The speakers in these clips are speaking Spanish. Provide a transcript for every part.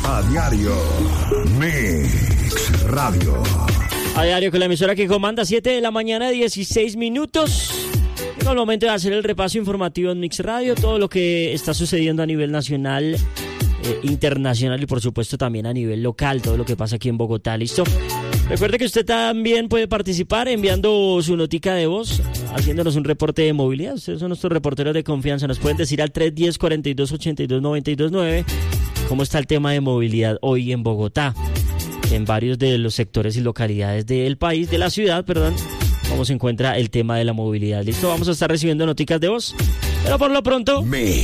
A diario. Mix Radio. A diario con la emisora que comanda, 7 de la mañana, 16 minutos. Llega el momento de hacer el repaso informativo en Mix Radio, todo lo que está sucediendo a nivel nacional, internacional y por supuesto también a nivel local, todo lo que pasa aquí en Bogotá, ¿listo? Recuerde que usted también puede participar enviando su notica de voz, haciéndonos un reporte de movilidad. Ustedes son nuestros reporteros de confianza, nos pueden decir al 310-4282-929 cómo está el tema de movilidad hoy en Bogotá, en varios de los sectores y localidades del país, de la ciudad, perdón, cómo se encuentra el tema de la movilidad. ¿Listo? Vamos a estar recibiendo noticas de voz, pero por lo pronto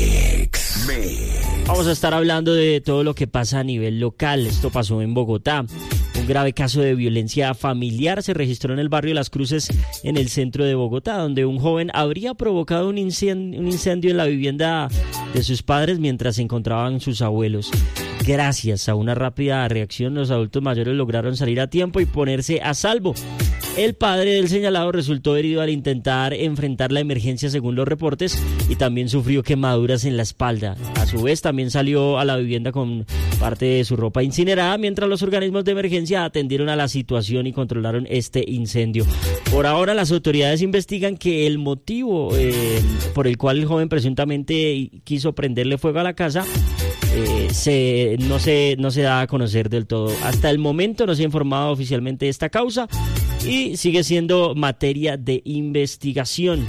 vamos a estar hablando de todo lo que pasa a nivel local. Esto pasó en Bogotá. Un grave caso de violencia familiar se registró en el barrio Las Cruces, en el centro de Bogotá, donde un joven habría provocado un incendio en la vivienda de sus padres mientras se encontraban sus abuelos. Gracias a una rápida reacción, los adultos mayores lograron salir a tiempo y ponerse a salvo. El padre del señalado resultó herido al intentar enfrentar la emergencia, según los reportes, y también sufrió quemaduras en la espalda. A su vez, también salió a la vivienda con parte de su ropa incinerada, mientras los organismos de emergencia atendieron a la situación y controlaron este incendio. Por ahora, las autoridades investigan que el motivo por el cual el joven presuntamente quiso prenderle fuego a la casa no se da a conocer del todo. Hasta el momento no se ha informado oficialmente de esta causa y sigue siendo materia de investigación.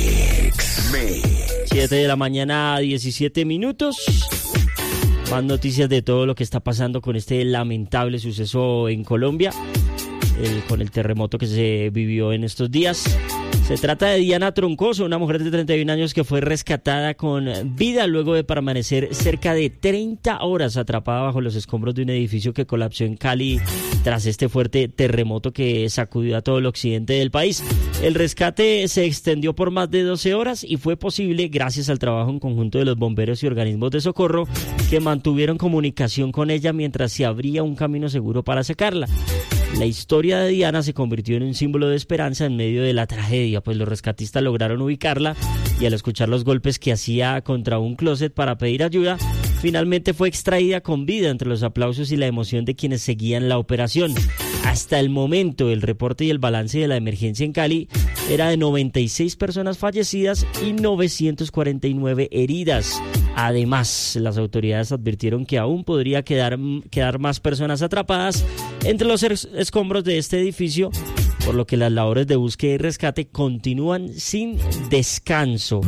7 de la mañana, 17 minutos. Más noticias de todo lo que está pasando con este lamentable suceso en Colombia, con el terremoto que se vivió en estos días. Se trata de Diana Troncoso, una mujer de 31 años que fue rescatada con vida luego de permanecer cerca de 30 horas atrapada bajo los escombros de un edificio que colapsó en Cali tras este fuerte terremoto que sacudió a todo el occidente del país. El rescate se extendió por más de 12 horas y fue posible gracias al trabajo en conjunto de los bomberos y organismos de socorro que mantuvieron comunicación con ella mientras se abría un camino seguro para sacarla. La historia de Diana se convirtió en un símbolo de esperanza en medio de la tragedia, pues los rescatistas lograron ubicarla y al escuchar los golpes que hacía contra un closet para pedir ayuda, finalmente fue extraída con vida entre los aplausos y la emoción de quienes seguían la operación. Hasta el momento, el reporte y el balance de la emergencia en Cali era de 96 personas fallecidas y 949 heridas. Además, las autoridades advirtieron que aún podría quedar más personas atrapadas entre los escombros de este edificio, por lo que las labores de búsqueda y rescate continúan sin descanso.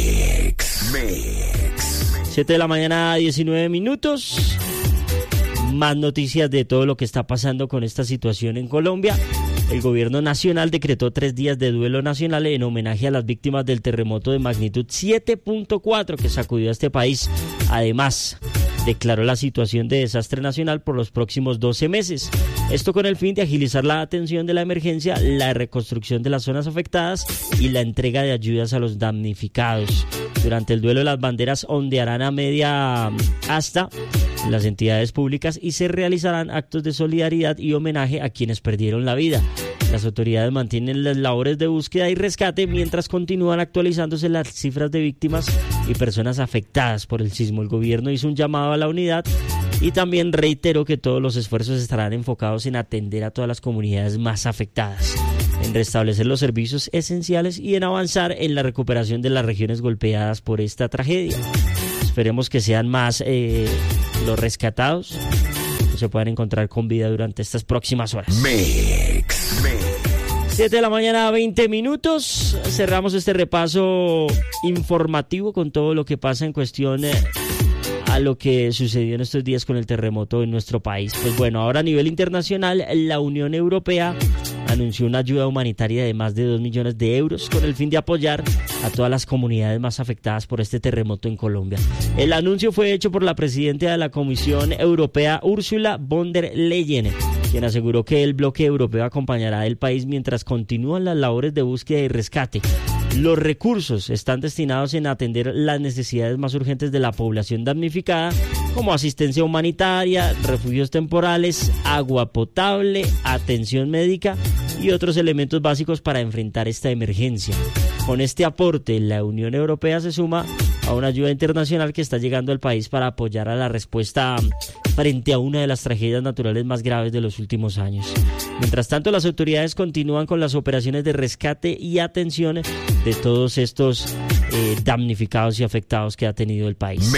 7 de la mañana, 19 minutos. Más noticias de todo lo que está pasando con esta situación en Colombia. El gobierno nacional decretó 3 días de duelo nacional en homenaje a las víctimas del terremoto de magnitud 7.4 que sacudió a este país. Además, declaró la situación de desastre nacional por los próximos 12 meses. Esto con el fin de agilizar la atención de la emergencia, la reconstrucción de las zonas afectadas y la entrega de ayudas a los damnificados. Durante el duelo, las banderas ondearán a media asta en las entidades públicas y se realizarán actos de solidaridad y homenaje a quienes perdieron la vida. Las autoridades mantienen las labores de búsqueda y rescate mientras continúan actualizándose las cifras de víctimas y personas afectadas por el sismo. El gobierno hizo un llamado a la unidad y también reiteró que todos los esfuerzos estarán enfocados en atender a todas las comunidades más afectadas, en restablecer los servicios esenciales y en avanzar en la recuperación de las regiones golpeadas por esta tragedia. Esperemos que sean más los rescatados que se puedan encontrar con vida durante estas próximas horas. 7 de la mañana, 20 minutos. Cerramos este repaso informativo con todo lo que pasa en cuestión a lo que sucedió en estos días con el terremoto en nuestro país. Pues bueno, ahora a nivel internacional, la Unión Europea anunció una ayuda humanitaria de más de 2 millones de euros con el fin de apoyar a todas las comunidades más afectadas por este terremoto en Colombia. El anuncio fue hecho por la presidenta de la Comisión Europea, Ursula von der Leyen, quien aseguró que el bloque europeo acompañará al país mientras continúan las labores de búsqueda y rescate. Los recursos están destinados en atender las necesidades más urgentes de la población damnificada, como asistencia humanitaria, refugios temporales, agua potable, atención médica y otros elementos básicos para enfrentar esta emergencia. Con este aporte, la Unión Europea se suma a una ayuda internacional que está llegando al país para apoyar a la respuesta frente a una de las tragedias naturales más graves de los últimos años. Mientras tanto, las autoridades continúan con las operaciones de rescate y atención de todos estos damnificados y afectados que ha tenido el país.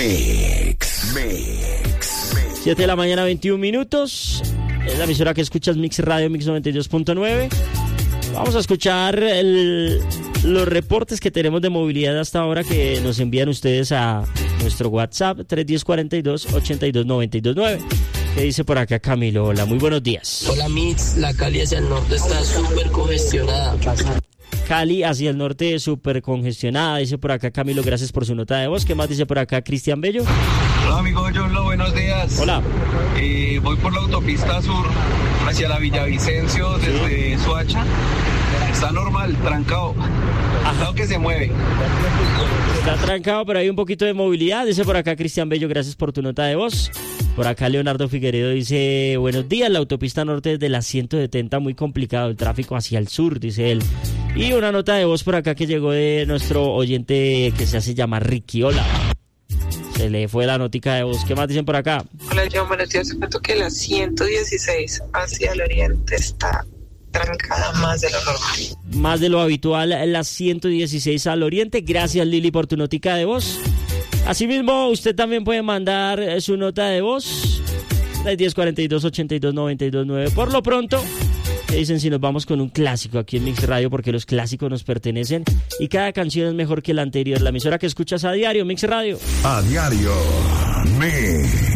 7 de la mañana, 21 minutos. Es la emisora que escuchas, Mix Radio, Mix 92.9. Vamos a escuchar los reportes que tenemos de movilidad hasta ahora que nos envían ustedes a nuestro WhatsApp 310-42-82-92-9. ¿Qué dice por acá Camilo? Hola, muy buenos días. Hola Mix, la Cali hacia el norte está súper congestionada. Cali hacia el norte súper congestionada, dice por acá Camilo, gracias por su nota de voz. ¿Qué más dice por acá Cristian Bello? Hola amigo John, buenos días. Hola. Voy por la autopista sur hacia la Villavicencio desde Soacha. Está normal, trancado. Claro que se mueve. Está trancado, pero hay un poquito de movilidad, dice por acá Cristian Bello, gracias por tu nota de voz. Por acá Leonardo Figueredo dice, buenos días, la autopista norte desde la 170 muy complicado, el tráfico hacia el sur, dice él. Y una nota de voz por acá que llegó de nuestro oyente que se hace llamar Ricky. Hola. Se le fue la notica de voz. ¿Qué más dicen por acá? Hola, John, buenos días. Cuento que la 116 hacia el oriente está trancada más de lo normal. Más de lo habitual, la 116 al oriente. Gracias, Lili, por tu notica de voz. Asimismo, usted también puede mandar su nota de voz. 1042-82-92-9. Por lo pronto, ¿qué dicen si nos vamos con un clásico aquí en Mix Radio? Porque los clásicos nos pertenecen y cada canción es mejor que la anterior. La emisora que escuchas a diario, Mix Radio. A diario, Mix.